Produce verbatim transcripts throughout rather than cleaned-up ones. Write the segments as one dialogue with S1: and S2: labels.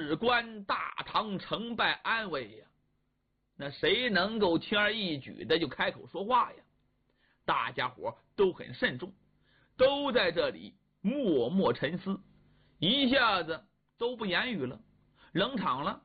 S1: 事关大唐成败安危呀，那谁能够轻而易举的就开口说话呀？大家伙都很慎重，都在这里默默沉思，一下子都不言语了，冷场了。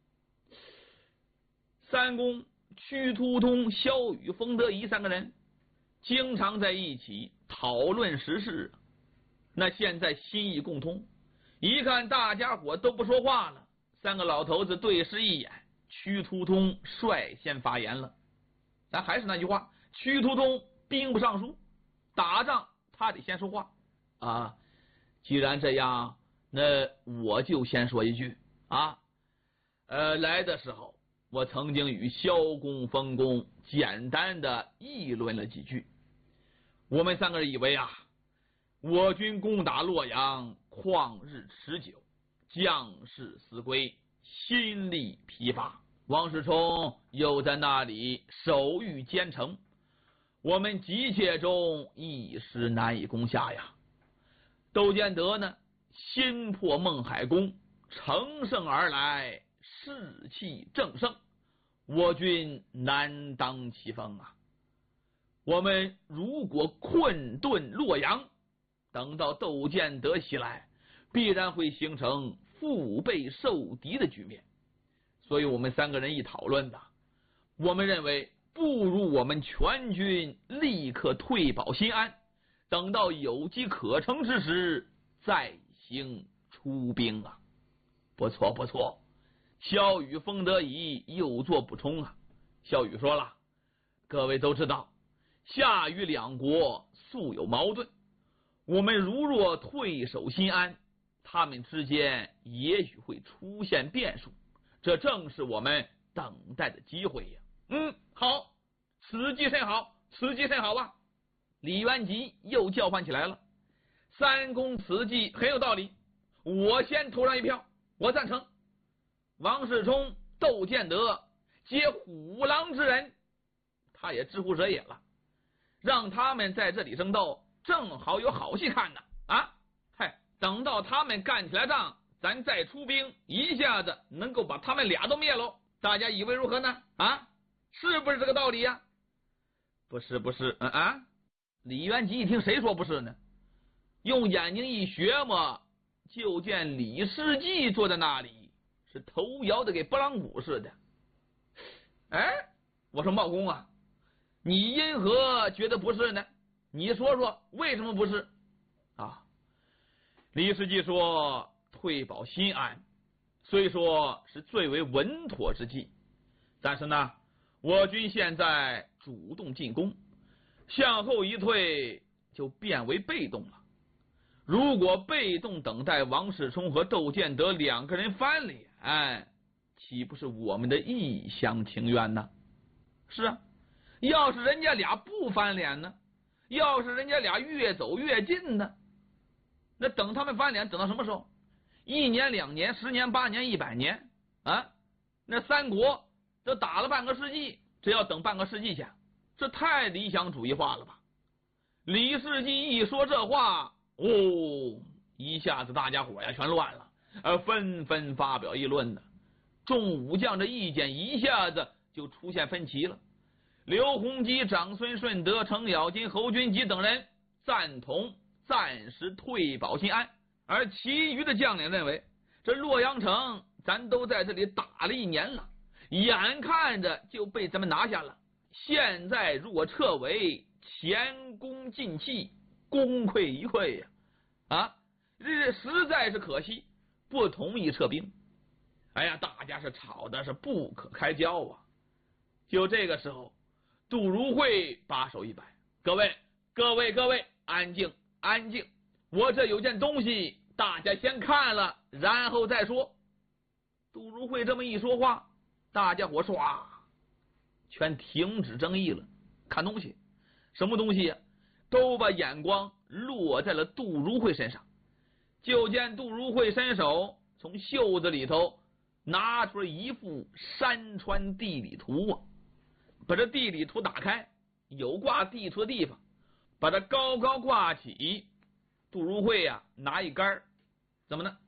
S1: 三公、屈突通、萧雨、封德仪三个人经常在一起讨论时事，那现在心意共通，一看大家伙都不说话了，三个老头子对视一眼，屈突通率先发言了。咱还是那句话，屈突通兵部尚书，打仗他得先说话啊。既然这样，那我就先说一句啊。呃，来的时候我曾经与萧公、封公简单的议论了几句。我们三个人以为啊，我军攻打洛阳旷日持久，将士死归，心力疲乏。王世充又在那里守御坚城，我们急切中一时难以攻下呀。窦建德呢，新破孟海宫，乘胜而来，士气正盛，我军难当其锋啊。我们如果困顿洛阳，等到窦建德袭来，必然会形成腹背受敌的局面。所以我们三个人一讨论的，我们认为不如我们全军立刻退保新安，等到有机可乘之时再行出兵啊。不错不错，萧雨、封德仪又做补充啊。萧雨说了，各位都知道夏禹两国素有矛盾，我们如若退守新安，他们之间也许会出现变数，这正是我们等待的机会呀。嗯，好，此计甚好，此计甚好啊。李元吉又叫唤起来了，三公此计很有道理，我先投上一票，我赞成。王世充、窦建德皆虎狼之人，他也知乎者也了，让他们在这里争斗，正好有好戏看呢啊！嗨，等到他们干起来仗，咱再出兵，一下子能够把他们俩都灭喽。大家以为如何呢？啊，是不是这个道理呀？不是不是，嗯啊！李元吉一听，谁说不是呢？用眼睛一学嘛，就见李世继坐在那里，是头摇的给拨浪鼓似的。哎，我说茂公啊，你因何觉得不是呢？你说说为什么不是啊？李世继说，退保新安虽说是最为稳妥之计，但是呢，我军现在主动进攻，向后一退就变为被动了。如果被动等待王世充和窦建德两个人翻脸，岂不是我们的一厢情愿呢？是啊，要是人家俩不翻脸呢？要是人家俩越走越近呢？那等他们翻脸等到什么时候？一年、两年、十年、八年、一百年啊？那三国都打了半个世纪，这要等半个世纪去，这太理想主义化了吧？李世继一说这话，哦，一下子大家伙呀全乱了，而纷纷发表议论呢。众武将的意见一下子就出现分歧了。刘弘基、长孙顺德、程咬金、侯君集等人赞同暂时退保新安，而其余的将领认为，这洛阳城咱都在这里打了一年了，眼看着就被咱们拿下了，现在如果撤围，前功尽弃，功亏一篑呀！啊，这实在是可惜，不同意撤兵。哎呀，大家是吵的是不可开交啊！就这个时候，杜如晦把手一摆，各位各位各位，安静安静，我这有件东西，大家先看了然后再说。杜如晦这么一说话，大家伙唰全停止争议了，看东西。什么东西呀？都把眼光落在了杜如晦身上。就见杜如晦伸手从袖子里头拿出了一幅山川地理图啊，把这地理图打开，有挂地图的地方，把它高高挂起。杜如晦呀、啊，拿一杆怎么呢？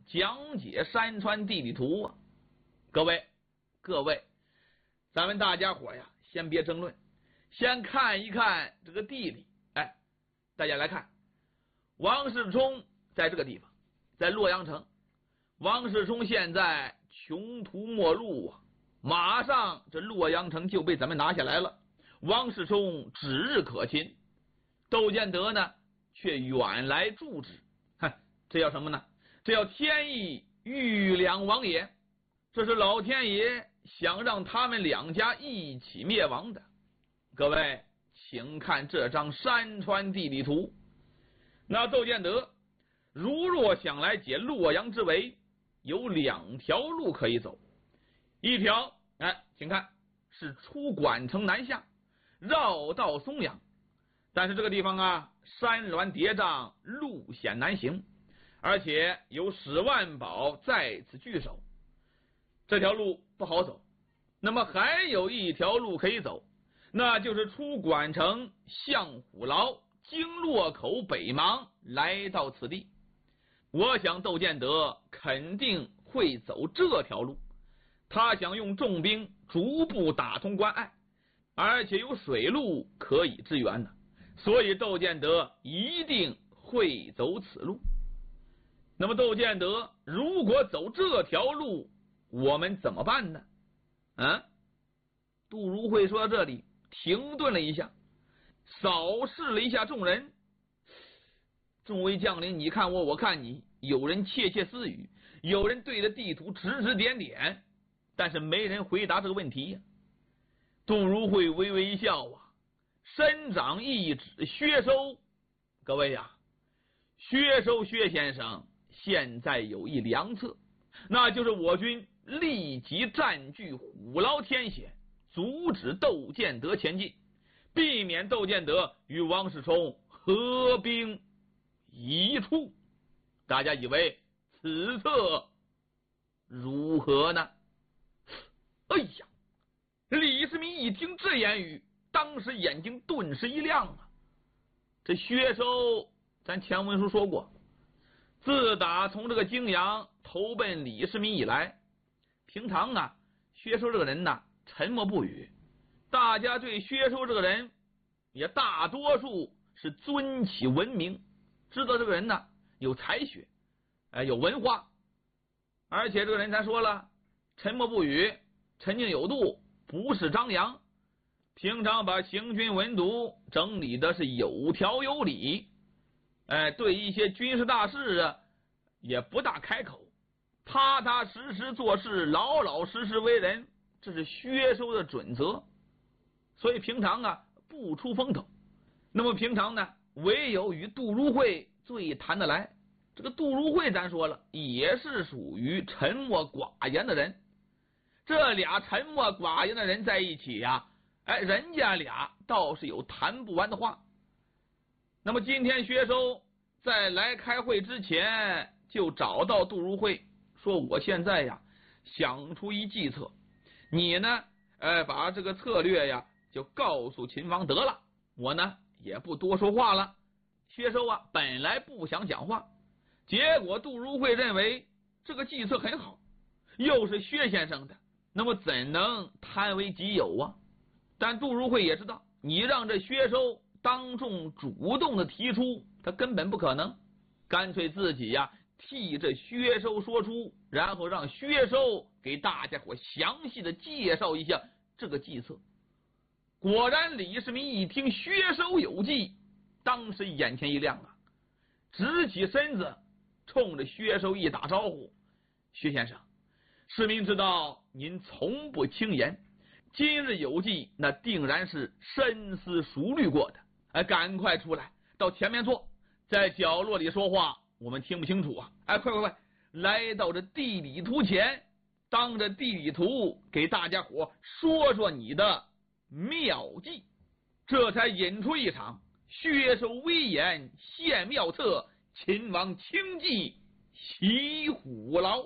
S1: 讲解山川地理图啊。各位，各位，咱们大家伙呀，先别争论，先看一看这个地理。哎，大家来看，王世充在这个地方，在洛阳城。王世充现在穷途末路啊，马上这洛阳城就被咱们拿下来了。王世充指日可亲，窦建德呢却远来助之。哼，这叫什么呢？这叫天意欲两亡也。这是老天爷想让他们两家一起灭亡的。各位，请看这张山川地理图。那窦建德如若想来解洛阳之围，有两条路可以走。一条，哎，请看，是出管城南下，绕道松阳。但是这个地方啊，山峦叠嶂，路险难行，而且有史万宝在此据守，这条路不好走。那么还有一条路可以走，那就是出管城，向虎牢，经洛口北邙，来到此地。我想窦建德肯定会走这条路，他想用重兵逐步打通关隘，而且有水路可以支援的，所以窦建德一定会走此路。那么窦建德如果走这条路，我们怎么办呢？啊？杜如晦说到这里停顿了一下，扫视了一下众人。众位将领，你看我，我看你，有人窃窃私语，有人对着地图指指点点，但是没人回答这个问题呀。杜如晦微微一笑啊，伸掌一指薛收。各位呀、啊，薛收薛先生现在有一良策，那就是我军立即占据虎牢天险，阻止窦建德前进，避免窦建德与王世充合兵一处。大家以为此策如何呢？哎呀，李世民一听这言语，当时眼睛顿时一亮啊。这薛收，咱前文书说过，自打从这个泾阳投奔李世民以来，平常啊，薛收这个人呢沉默不语，大家对薛收这个人也大多数是尊其文明，知道这个人呢有才学，哎，有文化，而且这个人咱说了，沉默不语，沉静有度，不是张扬，平常把行军文牍整理的是有条有理，哎，对一些军事大事啊也不大开口，踏踏实实做事，老老实实为人，这是薛收的准则。所以平常啊不出风头。那么平常呢，唯有与杜如晦最谈得来。这个杜如晦咱说了，也是属于沉默寡言的人。这俩沉默寡言的人在一起呀、啊，哎，人家俩倒是有谈不完的话。那么今天薛收在来开会之前就找到杜如晦，说我现在呀想出一计策，你呢，哎，把这个策略呀就告诉秦王得了，我呢也不多说话了。薛收啊本来不想讲话，结果杜如晦认为这个计策很好，又是薛先生的，那么怎能贪为己有啊？但杜如晦也知道，你让这薛收当众主动的提出，他根本不可能，干脆自己呀替这薛收说出，然后让薛收给大家伙详细的介绍一下这个计策。果然李世民一听薛收有计，当时眼前一亮啊，直起身子冲着薛收一打招呼，薛先生，世民知道您从不轻言，今日有计，那定然是深思熟虑过的。哎，赶快出来，到前面坐，在角落里说话，我们听不清楚啊！哎，快快快，来到这地理图前，当着地理图给大家伙说说你的妙计。这才引出一场薛收威严献妙策，秦王轻骑袭虎牢。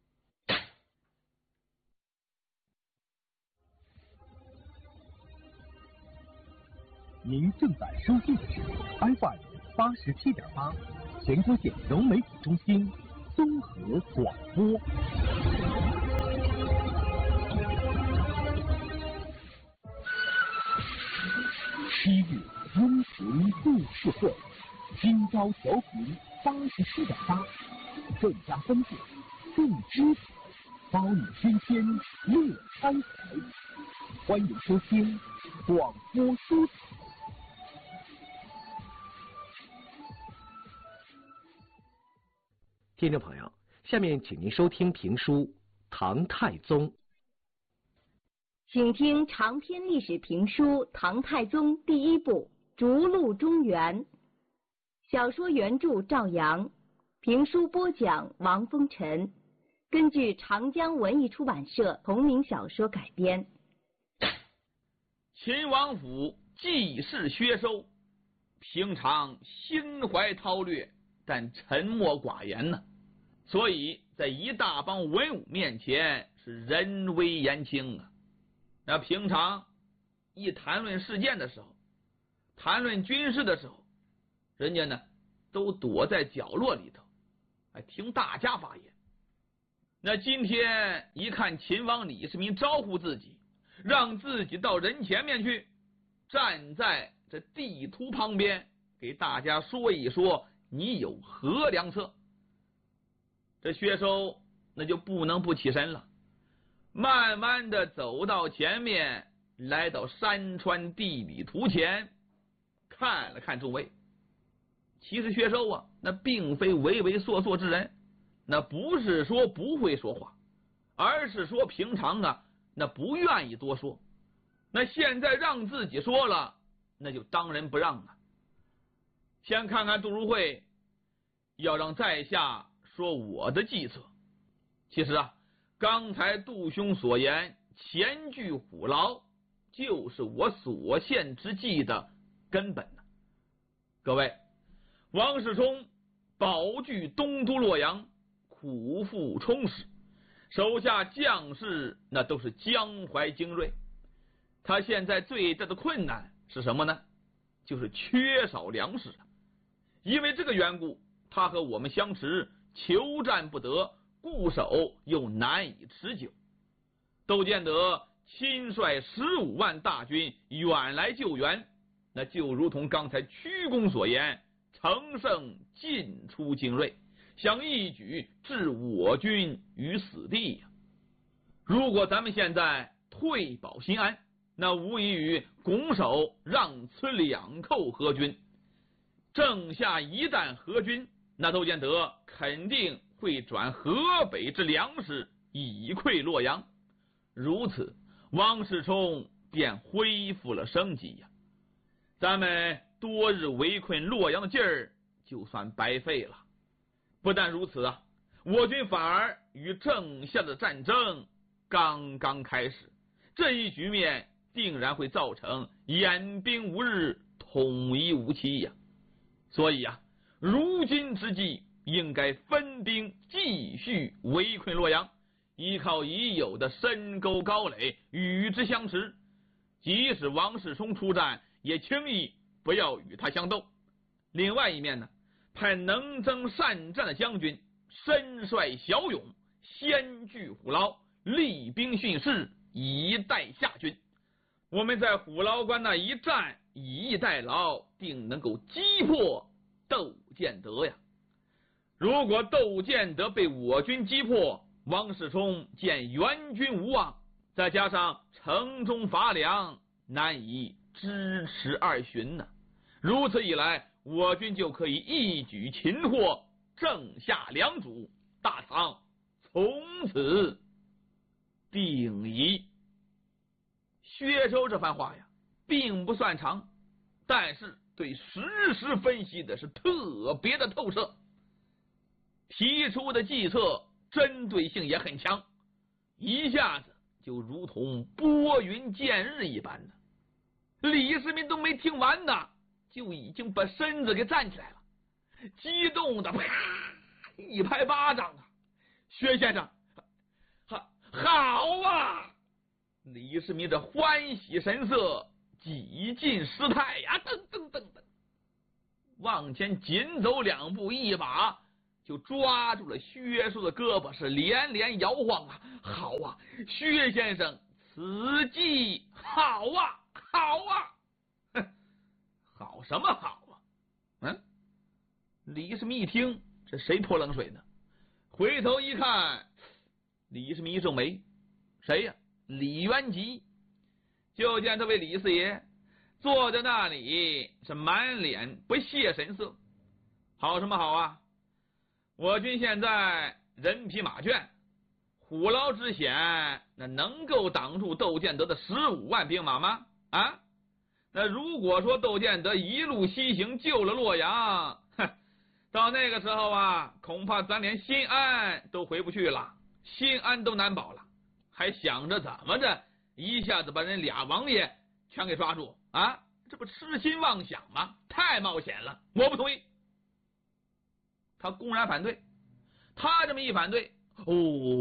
S2: 您正在收听的是 F M 八十七点八，全国县融媒体中心。 综合广播。七月温情故事会，今朝调频八十七点八，更加丰富，更精彩，包你天天乐开怀。欢迎收听广播书场。
S3: 听众朋友，下面请您收听评书《唐太宗》。
S4: 请听长篇历史评书《唐太宗》第一部《逐鹿中原》，小说原著赵阳，评书播讲王风尘，根据长江文艺出版社同名小说改编。
S1: 秦王府既是薛收，平常心怀韬略，但沉默寡言呢，所以在一大帮文武面前是人微言轻啊。那平常一谈论事件的时候，谈论军事的时候，人家呢都躲在角落里头，还听大家发言。那今天一看秦王李世民招呼自己，让自己到人前面去，站在这地图旁边，给大家说一说你有何良策。这薛收那就不能不起身了，慢慢的走到前面，来到山川地理图前，看了看周围。其实薛收啊，那并非畏畏缩缩之人，那不是说不会说话，而是说平常啊那不愿意多说，那现在让自己说了，那就当仁不让啊。先看看杜如晦，要让在下说我的计策。其实啊，刚才杜兄所言前拒虎牢，就是我所献之计的根本呢。各位，王世充保据东都洛阳，苦腹充实，手下将士那都是江淮精锐。他现在最大的困难是什么呢？就是缺少粮食。因为这个缘故，他和我们相持，求战不得，固守又难以持久。窦建德亲率十五万大军远来救援，那就如同刚才屈公所言，乘胜尽出精锐，想一举置我军于死地呀。如果咱们现在退保新安，那无异于拱手让此两寇合军。正下一旦合军，那窦建德肯定会转河北之粮食以馈洛阳，如此王世充便恢复了生机呀。咱们多日围困洛阳的劲儿就算白费了。不但如此啊，我军反而与郑夏的战争刚刚开始，这一局面定然会造成演兵无日，统一无期呀。所以啊，如今之计应该分兵继续围困洛阳，依靠已有的深沟高垒与之相持，即使王世充出战，也轻易不要与他相斗。另外一面呢，派能征善战的将军身率骁勇，先据虎牢，厉兵训示，以待下军。我们在虎牢关那一战，以逸待劳，定能够击破窦建德呀。如果窦建德被我军击破，王世充见援军无望，再加上城中乏粮，难以支持二旬呢。如此一来，我军就可以一举擒获郑夏两主，大唐从此定矣。薛收这番话呀，并不算长，但是对实时分析的是特别的透彻，提出的计策针对性也很强，一下子就如同拨云见日一般的。李世民都没听完呢，就已经把身子给站起来了，激动的啪一拍巴掌啊！薛先生，好，好啊！李世民这欢喜神色几近失态呀，噔噔噔噔，往前紧走两步，一把就抓住了薛寿的胳膊，是连连摇晃啊！好啊，薛先生，此计好啊，好啊！哼，好什么好啊？嗯，李世民一听，这谁泼冷水呢？回头一看，李世民一皱眉，谁呀？李元吉。就见这位李四爷坐在那里，是满脸不屑神色。好什么好啊？我军现在人疲马倦，虎牢之险，那能够挡住窦建德的十五万兵马吗？啊，那如果说窦建德一路西行救了洛阳，哼，到那个时候啊，恐怕咱连新安都回不去了，新安都难保了，还想着怎么着一下子把人俩王爷全给抓住啊？这不痴心妄想吗？太冒险了，我不同意。他公然反对，他这么一反对，哦，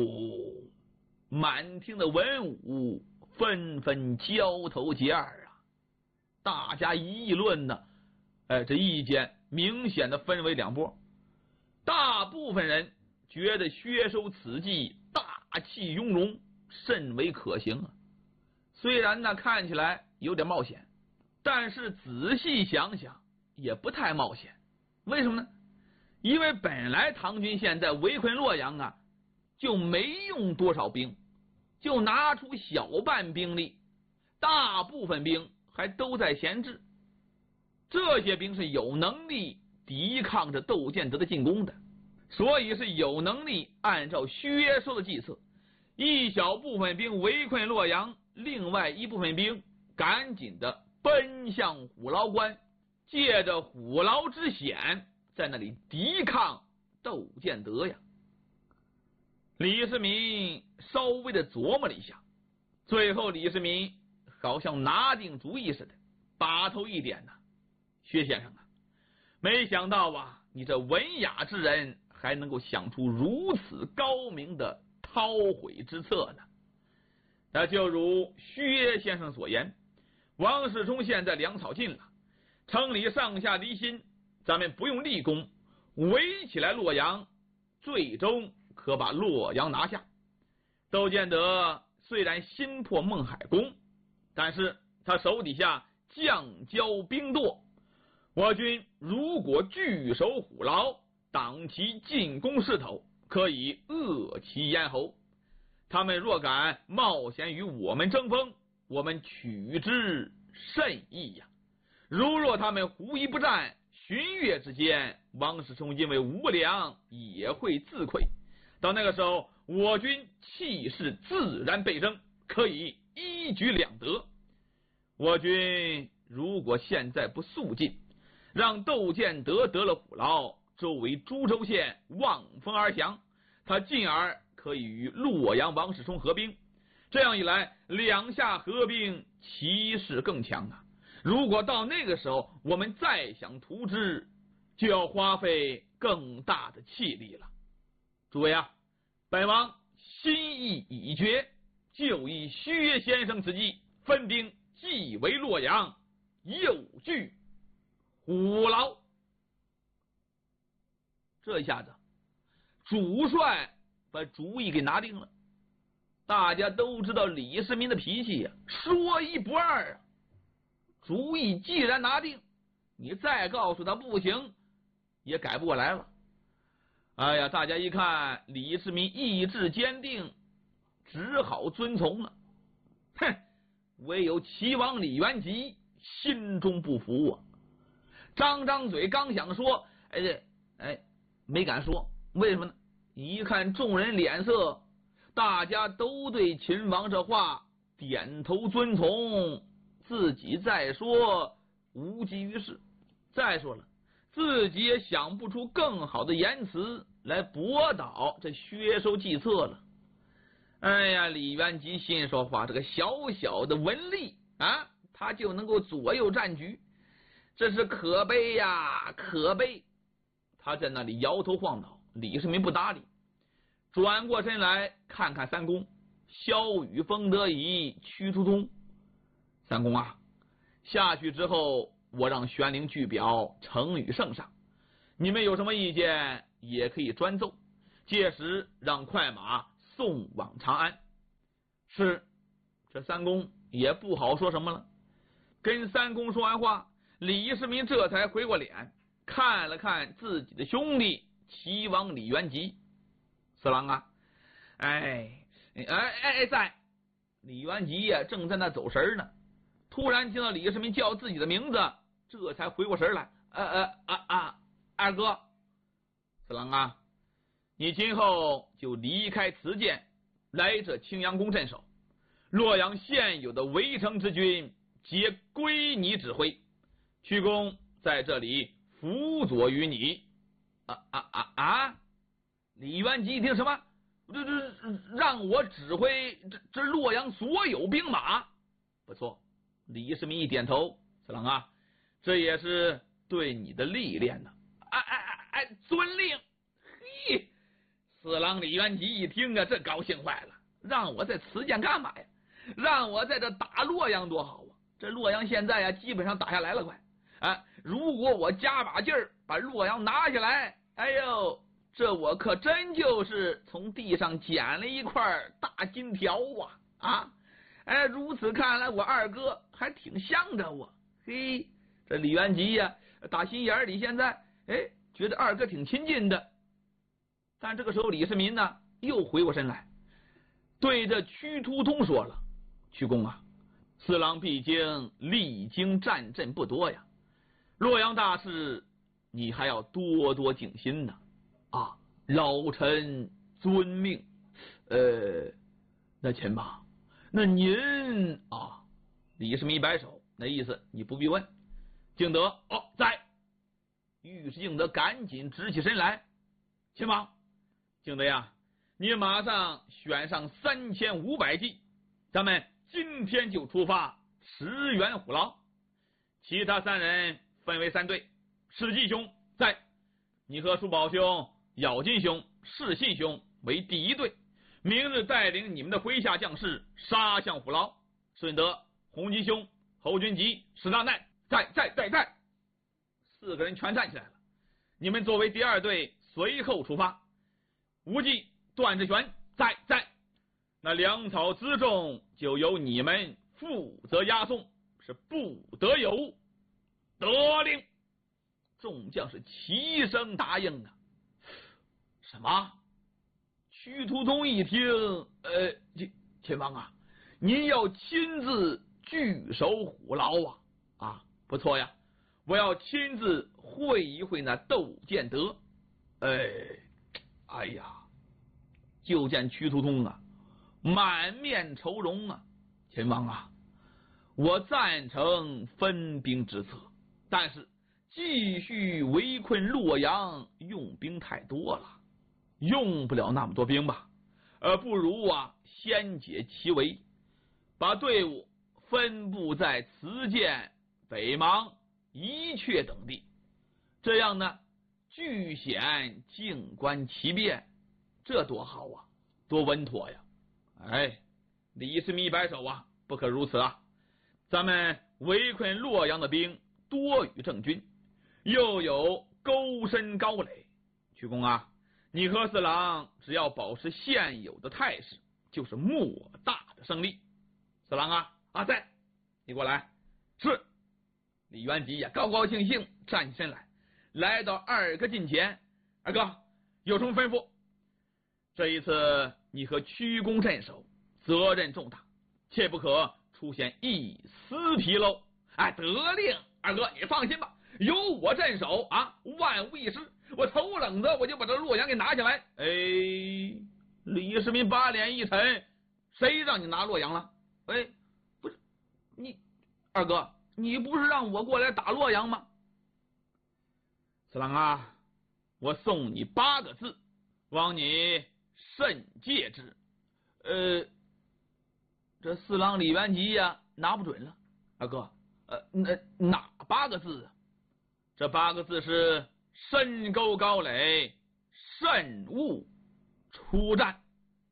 S1: 满厅的文武纷纷交头接耳啊，大家议论呢，哎，这意见明显的分为两波。大部分人觉得薛收此计大气雍容，甚为可行啊。虽然呢看起来有点冒险，但是仔细想想也不太冒险。为什么呢？因为本来唐军现在围困洛阳啊，就没用多少兵，就拿出小半兵力，大部分兵还都在闲置。这些兵是有能力抵抗着窦建德的进攻的，所以是有能力按照薛收的计策，一小部分兵围困洛阳，另外一部分兵赶紧的奔向虎牢关，借着虎牢之险在那里抵抗窦建德呀。李世民稍微的琢磨了一下，最后李世民好像拿定主意似的，把头一点呢，薛先生啊，没想到啊，你这文雅之人还能够想出如此高明的韬晦之策呢。那就如薛先生所言，王世充现在粮草尽了，城里上下离心，咱们不用立功，围起来洛阳，最终可把洛阳拿下。窦建德虽然心破孟海宫，但是他手底下将骄兵多，我军如果据守虎牢，挡其进攻势头，可以扼其咽喉。他们若敢冒险与我们争锋，我们取之甚易呀。如若他们狐疑不战，旬月之间，王世充因为无粮也会自溃。到那个时候，我军气势自然倍增，可以一举两得。我军如果现在不速进，让窦建德得了虎牢，周围株洲县望风而降，他进而可以与洛阳王世充合兵，这样一来，两下合兵，气势更强啊。如果到那个时候我们再想图之，就要花费更大的气力了。诸位啊，本王心意已决，就以薛先生此计，分兵既围洛阳，又据虎牢。这一下子，主帅把主意给拿定了。大家都知道李世民的脾气呀、啊，说一不二啊。主意既然拿定，你再告诉他不行，也改不过来了。哎呀，大家一看李世民意志坚定，只好遵从了。哼，唯有齐王李元吉心中不服啊，张张嘴刚想说，哎哎，没敢说。为什么呢？一看众人脸色，大家都对秦王这话点头遵从，自己再说无济于事。再说了，自己也想不出更好的言辞来驳倒这薛收计策了。哎呀，李元吉心说话，这个小小的文吏啊，他就能够左右战局，这是可悲呀，可悲！他在那里摇头晃脑，李世民不搭理，转过身来看看三公，萧雨风得以屈突通。三公啊，下去之后，我让玄灵巨表呈与圣上，你们有什么意见， 也可以专奏，届时让快马送往长安。是，这三公也不好说什么了。跟三公说完话，李世民这才回过脸，看了看自己的兄弟齐王李元吉。四郎啊，哎哎哎在。李元吉呀正在那走神呢，突然听到李世民叫自己的名字，这才回过神来。呃呃啊啊，二哥，四郎啊，你今后就离开慈剑，来这青阳宫镇守，洛阳现有的围城之军皆归你指挥，屈公在这里辅佐于你。啊啊啊啊！李元吉一听什么？这这让我指挥这这洛阳所有兵马？不错。李世民一点头，四郎啊，这也是对你的历练呢。哎哎哎哎，遵令。嘿，四郎李元吉一听啊，这高兴坏了，让我在慈剑干嘛呀？让我在这打洛阳多好啊！这洛阳现在啊，基本上打下来了，快啊！如果我加把劲儿把洛阳拿下来，哎呦！这我可真就是从地上捡了一块大金条啊！啊，哎，如此看来，我二哥还挺向着我。嘿，这李元吉呀，打心眼里现在哎觉得二哥挺亲近的。但这个时候，李世民呢又回过身来，对着屈突通说了：“屈公啊，四郎毕竟历经战阵不多呀，洛阳大事你还要多多静心呢。啊，老臣遵命。呃，那前马，那您啊，李世民一摆手，那意思你不必问。敬德哦，在。御史敬德赶紧直起身来，前马，敬德呀，你马上选上三千五百骑，咱们今天就出发驰援虎牢。其他三人分为三队，史记兄在，你和叔宝兄、咬金兄、世信兄为第一队，明日带领你们的麾下将士杀向虎牢。顺德、洪吉兄、侯君集、史大难在在在在，四个人全站起来了。你们作为第二队，随后出发。无忌、段志玄在在，那粮草辎重就由你们负责押送，是不得有误。得令。众将是齐声答应啊。什么？屈突通一听，呃，前方啊，您要亲自据守虎牢啊！啊，不错呀，我要亲自会一会那窦建德。哎，哎呀，就见屈突通啊，满面愁容啊。前方啊，我赞成分兵之策，但是继续围困洛阳，用兵太多了。用不了那么多兵吧，而不如啊先解其围，把队伍分布在慈剑、北邙、宜阙等地，这样呢据险静观其变，这多好啊，多稳妥呀！哎，李世民一摆手啊，不可如此啊！咱们围困洛阳的兵多于郑军，又有沟深高垒，屈公啊，你和四郎只要保持现有的态势，就是莫大的胜利。四郎啊啊在，你过来。是。李元吉也高高兴兴站起身来，来到二哥近前。二哥有什么吩咐？这一次你和屈公镇守，责任重大，切不可出现一丝纰漏。哎，得令。二哥你放心吧，有我镇守啊，万无一失。我头冷子我就把这洛阳给拿下来。哎，李世民把脸一沉，谁让你拿洛阳了？哎，不是你二哥，你不是让我过来打洛阳吗？四郎啊，我送你八个字，望你慎戒之。呃，这四郎李元吉呀拿不准了。二哥，呃，那哪八个字啊？这八个字是深沟高垒，慎勿出战。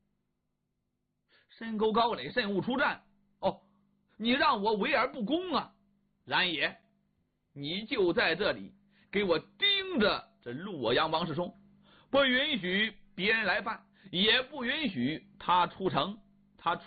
S1: 深沟高垒，慎勿出战。哦，你让我围而不攻啊？然也，你就在这里给我盯着这洛阳王世充， 不允许别人来办，也不允许他出城。